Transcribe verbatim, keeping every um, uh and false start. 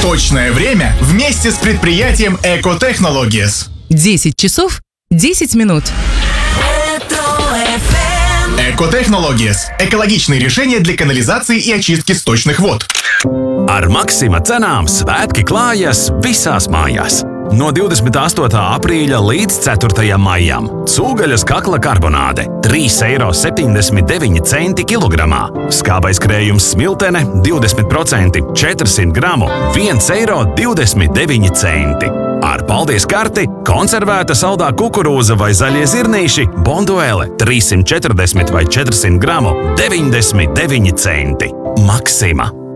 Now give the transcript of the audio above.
Точное время вместе с предприятием Экотехнологиес. десять часов десять минут. Экотехнологиес. Экологичные решения для канализации и очистки сточных вод. Ar Maksima cenām svētki klājas visās mājās. No divdesmit astotā aprīļa līdz ceturtajam maijam. Cūgaļas kakla karbonāde trīs eiro septiņdesmit deviņi centi kilogramā. Skābais krējums smiltene divdesmit procenti četrsimt gramu viens eiro divdesmit deviņi centi. Ar paldies karti konservēta saldā kukurūza vai zaļie zirnīši Bonduele trīssimt četrdesmit vai četrsimt gramu deviņdesmit deviņi centi. Maksima.